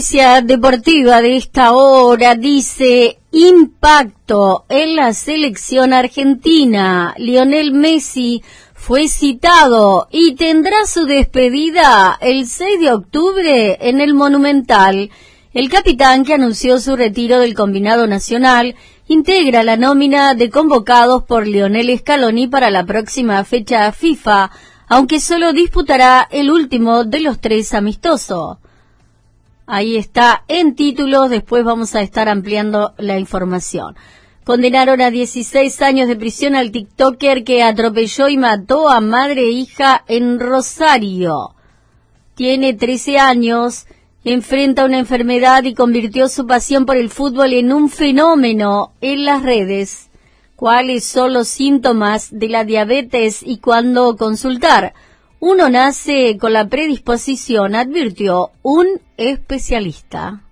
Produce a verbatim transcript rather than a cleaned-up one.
Noticia deportiva de esta hora dice: impacto en la selección argentina. Lionel Messi fue citado y tendrá su despedida el seis de octubre en el Monumental. El capitán, que anunció su retiro del combinado nacional, integra la nómina de convocados por Lionel Scaloni para la próxima fecha FIFA, aunque solo disputará el último de los tres amistosos. Ahí está en títulos, después vamos a estar ampliando la información. Condenaron a dieciséis años de prisión al tiktoker que atropelló y mató a madre e hija en Rosario. Tiene trece años, enfrenta una enfermedad y convirtió su pasión por el fútbol en un fenómeno en las redes. ¿Cuáles son los síntomas de la diabetes y cuándo consultar? Uno nace con la predisposición, advirtió un especialista.